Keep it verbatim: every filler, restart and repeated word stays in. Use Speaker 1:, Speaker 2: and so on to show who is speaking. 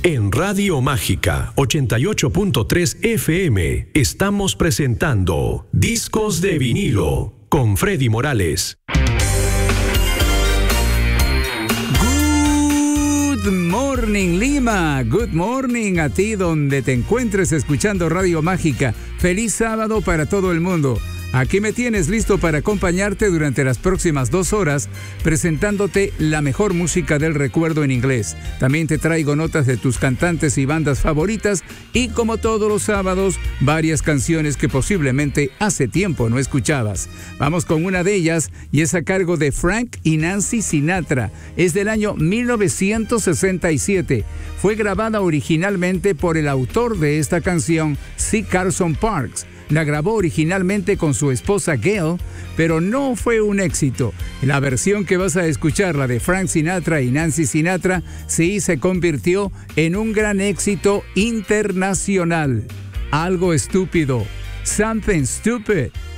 Speaker 1: En Radio Mágica ochenta y ocho punto tres F M estamos presentando Discos de Vinilo con Freddy Morales.
Speaker 2: Good morning, Lima. Good morning a ti donde te encuentres escuchando Radio Mágica. Feliz sábado para todo el mundo. Aquí me tienes listo para acompañarte durante las próximas dos horas, presentándote la mejor música del recuerdo en inglés. También te traigo notas de tus cantantes y bandas favoritas y, como todos los sábados, varias canciones que posiblemente hace tiempo no escuchabas. Vamos con una de ellas y es a cargo de Frank y Nancy Sinatra. Es del año mil novecientos sesenta y siete. Fue grabada originalmente por el autor de esta canción, C. Carson Parks. La grabó originalmente con su esposa Gail, pero no fue un éxito. La versión que vas a escuchar, la de Frank Sinatra y Nancy Sinatra, sí se convirtió en un gran éxito internacional. Algo estúpido. Something Stupid.